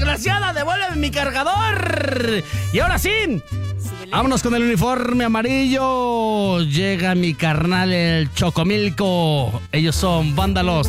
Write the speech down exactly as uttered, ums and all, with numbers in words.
desgraciada, devuélveme mi cargador. Y ahora sí, vámonos con el uniforme amarillo. Llega mi carnal el Chocomilco. Ellos son Vándalos.